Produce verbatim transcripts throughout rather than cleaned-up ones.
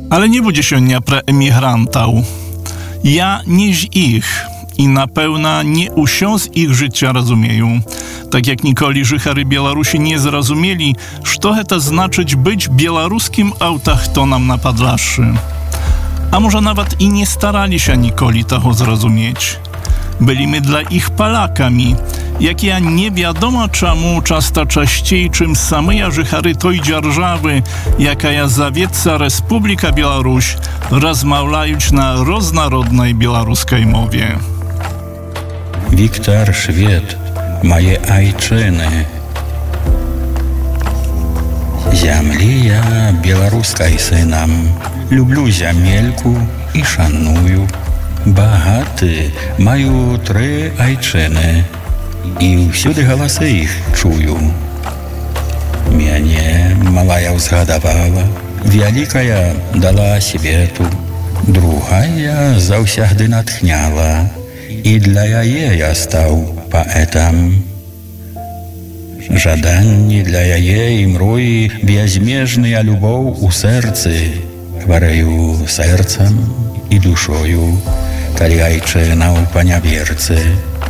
Ale nie bude się nie pre emigrantów. Ja nie z ich i na pewno nie usio z ich życia rozumieją. Tak jak nikoli żychary Białorusi nie zrozumieli, co to znaczyć być białoruskim autochtonem na Podlaszy. A może nawet i nie starali się nikoli tego zrozumieć. Byliśmy dla ich Polakami, jak ja nie wiadomo czemu często częściej czym same żychary tej dzierżawy, jaka ja zawiecka Republika Białoruś, rozmawiają na różnorodnej białoruskiej mowie. Wiktor Szwed, moje ojczyny. Земли я белорусской сынам, люблю земельку и шаную. Багаты маю три айчыны, и всюды голосы их чую. Мяне малая узгадавала, вялікая дала свету, другая заўсягды натхняла, и для яе я стаў паэтам. Жаданні для яе і мроі бязмежная любоў у сэрцы, хварэю сэрцам і душою, калі айчына ў паняверцы.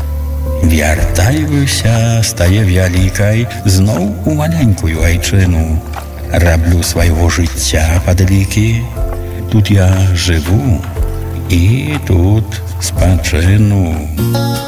Вяртаюся з тае вялікай зноў у маленькую айчыну, раблю свайго жыцця падлікі, тут я жыву і тут спачыну.